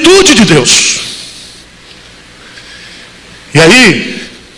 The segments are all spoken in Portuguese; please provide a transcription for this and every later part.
plenitude de Deus. E aí,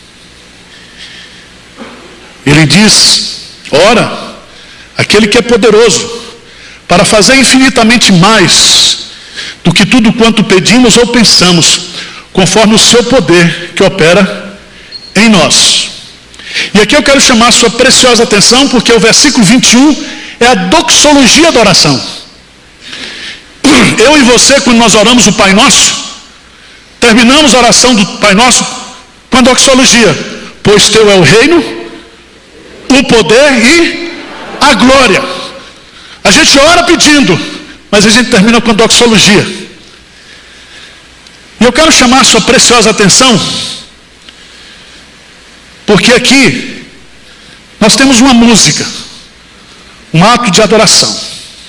ele diz: ora, aquele que é poderoso para fazer infinitamente mais do que tudo quanto pedimos ou pensamos, conforme o seu poder que opera em nós. E aqui eu quero chamar a sua preciosa atenção, porque o versículo 21 é a doxologia da oração. Eu e você, quando nós oramos o Pai Nosso, terminamos a oração do Pai Nosso com a doxologia: pois teu é o reino, o poder e a glória. A gente ora pedindo, mas a gente termina com a doxologia. E eu quero chamar a sua preciosa atenção, porque aqui nós temos uma música, um ato de adoração.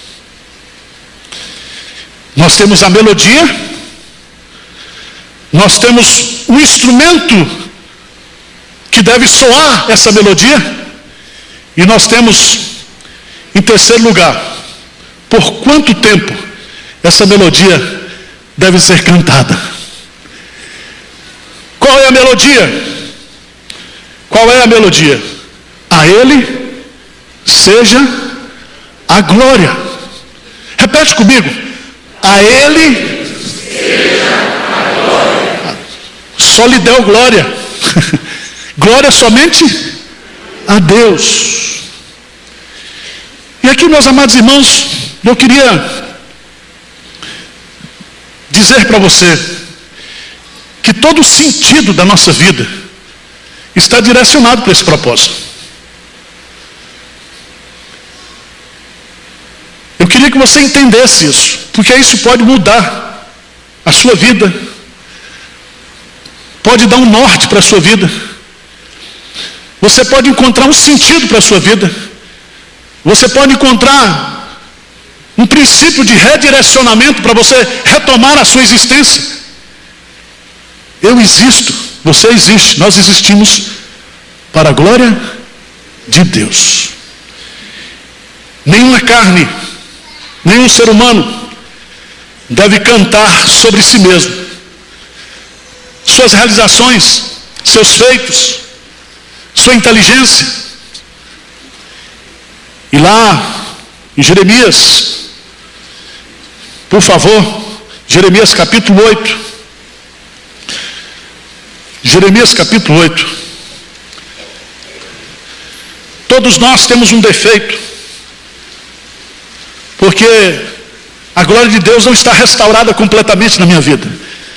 Nós temos a melodia, nós temos um instrumento que deve soar essa melodia, e nós temos, em terceiro lugar, por quanto tempo essa melodia deve ser cantada. Qual é a melodia? Qual é a melodia? A Ele seja a glória. Repete comigo: a Ele seja a glória. Só lhe deu glória. Glória somente a Deus. E aqui, meus amados irmãos, eu queria dizer para você que todo o sentido da nossa vida está direcionado para esse propósito. Eu queria que você entendesse isso, porque isso pode mudar a sua vida, pode dar um norte para a sua vida, você pode encontrar um sentido para a sua vida, você pode encontrar um princípio de redirecionamento para você retomar a sua existência. Eu existo, você existe, nós existimos para a glória de Deus. Nenhuma carne, nenhum ser humano deve cantar sobre si mesmo, suas realizações, seus feitos, sua inteligência. E lá em Jeremias, por favor, Jeremias capítulo 8. Jeremias capítulo 8. Todos nós temos um defeito, porque a glória de Deus não está restaurada completamente na minha vida.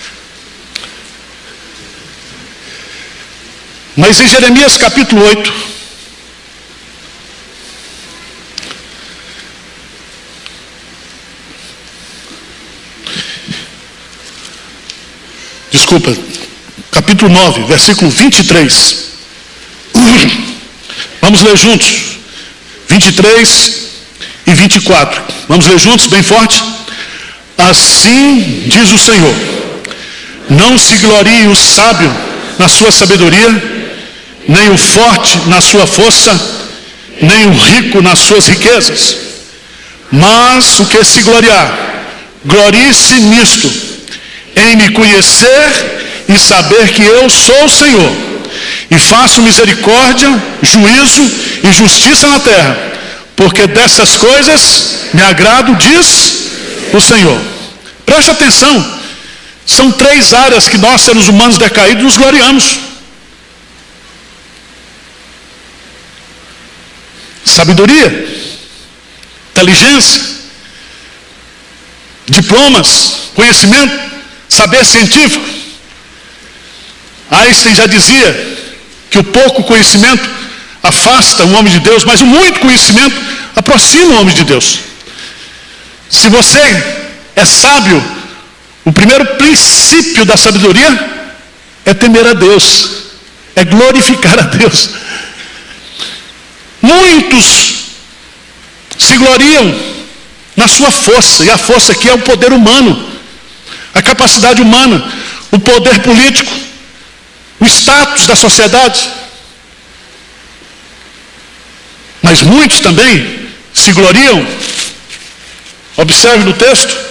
Mas em Jeremias capítulo 8, capítulo 9, versículo 23. Vamos ler juntos. 23 e 24. Vamos ler juntos, bem forte. Assim diz o Senhor: não se glorie o sábio na sua sabedoria, nem o forte na sua força, nem o rico nas suas riquezas. Mas o que se gloriar, glorie-se nisto, em me conhecer e saber que eu sou o Senhor, e faço misericórdia, juízo e justiça na terra, porque dessas coisas me agrado, diz o Senhor. Preste atenção, são 3 áreas que nós, seres humanos decaídos, nos gloriamos: sabedoria, inteligência, diplomas, conhecimento, saber científico. Einstein já dizia que o pouco conhecimento afasta o homem de Deus, mas o muito conhecimento aproxima o homem de Deus. Se você é sábio, o primeiro princípio da sabedoria é temer a Deus, é glorificar a Deus. Muitos se gloriam na sua força, e a força aqui é o poder humano, a capacidade humana, o poder político, o status da sociedade. Mas muitos também se gloriam, observe no texto,